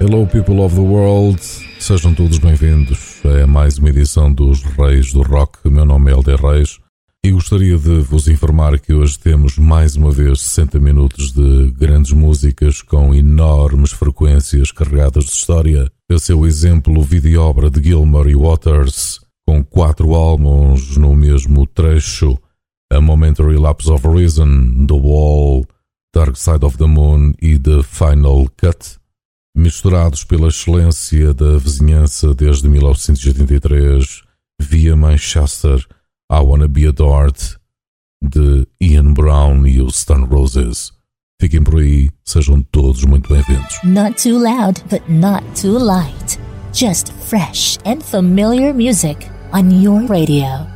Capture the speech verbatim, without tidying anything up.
Hello people of the world, sejam todos bem-vindos a mais uma edição dos Reis do Rock. O meu nome é Helder Reis e gostaria de vos informar que hoje temos mais uma vez sessenta minutos de grandes músicas com enormes frequências carregadas de história. Esse é o exemplo vídeo-obra de Gilmour e Waters, com quatro álbuns no mesmo trecho: A Momentary Lapse of Reason, The Wall, Dark Side of the Moon e The Final Cut, misturados pela excelência da vizinhança desde mil novecentos e oitenta e três, via Manchester, I Wanna Be Adored, de Ian Brown e os Stone Roses. Fiquem por aí, sejam todos muito bem-vindos. Not too loud, but not too light. Just fresh and familiar music on your radio.